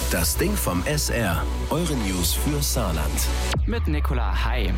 Das Ding vom SR. Eure News für Saarland. Mit Nicola, hi.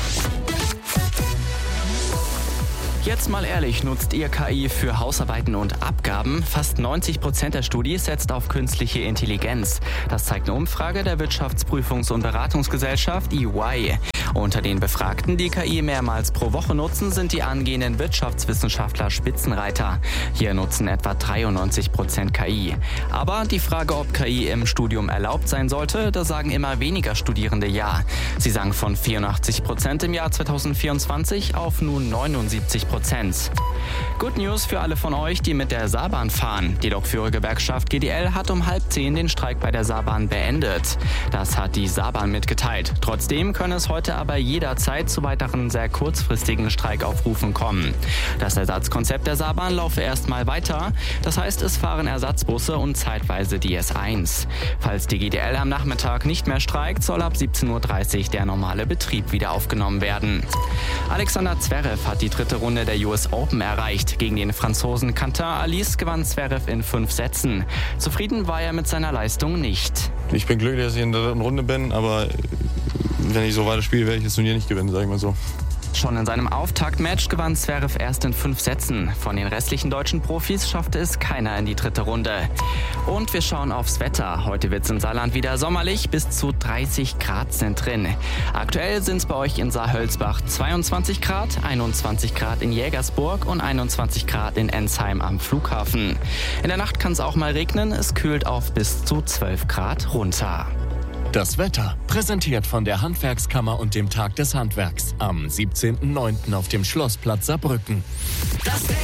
Jetzt mal ehrlich, nutzt ihr KI für Hausarbeiten und Abgaben? Fast 90% der Studie setzt auf künstliche Intelligenz. Das zeigt eine Umfrage der Wirtschaftsprüfungs- und Beratungsgesellschaft EY. Unter den Befragten, die KI mehrmals pro Woche nutzen, sind die angehenden Wirtschaftswissenschaftler Spitzenreiter. Hier nutzen etwa 93% KI. Aber die Frage, ob KI im Studium erlaubt sein sollte, da sagen immer weniger Studierende ja. Sie sank von 84% im Jahr 2024 auf nun 79%. Good News für alle von euch, die mit der Saarbahn fahren. Die Lokführergewerkschaft GDL hat um 9:30 den Streik bei der Saarbahn beendet. Das hat die Saarbahn mitgeteilt. Trotzdem könne es heute aber jederzeit zu weiteren sehr kurzfristigen Streikaufrufen kommen. Das Ersatzkonzept der Saarbahn laufe erstmal weiter. Das heißt, es fahren Ersatzbusse und zeitweise die S1. Falls die GDL am Nachmittag nicht mehr streikt, soll ab 17:30 Uhr der normale Betrieb wieder aufgenommen werden. Alexander Zverev hat die dritte Runde der US Open erreicht. Gegen den Franzosen Quentin Halys gewann Zverev in 5 Sätzen. Zufrieden war er mit seiner Leistung nicht. Ich bin glücklich, dass ich in der dritten Runde bin, aber wenn ich so weiter spiele, werde ich das Turnier nicht gewinnen, sag ich mal so. Schon in seinem Auftaktmatch gewann Zverev erst in 5 Sätzen. Von den restlichen deutschen Profis schaffte es keiner in die dritte Runde. Und wir schauen aufs Wetter. Heute wird es im Saarland wieder sommerlich, bis zu 30 Grad sind drin. Aktuell sind es bei euch in Saarhölzbach 22 Grad, 21 Grad in Jägersburg und 21 Grad in Ensheim am Flughafen. In der Nacht kann es auch mal regnen, es kühlt auf bis zu 12 Grad runter. Das Wetter, präsentiert von der Handwerkskammer und dem Tag des Handwerks. Am 17.09. auf dem Schlossplatz Saarbrücken. Das Ding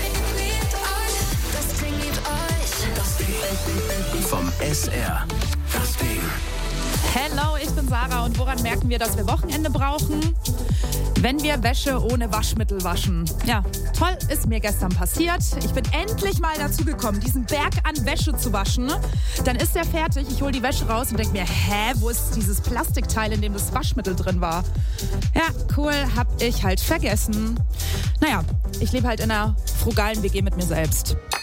vom SR. Das Ding. Hello, ich bin Sarah und woran merken wir, dass wir Wochenende brauchen? Wenn wir Wäsche ohne Waschmittel waschen. Ja, toll, ist mir gestern passiert. Ich bin endlich mal dazu gekommen, diesen Berg an Wäsche zu waschen. Dann ist der fertig, ich hole die Wäsche raus und denke mir, wo ist dieses Plastikteil, in dem das Waschmittel drin war? Ja, cool, hab ich halt vergessen. Naja, ich lebe halt in einer frugalen WG mit mir selbst.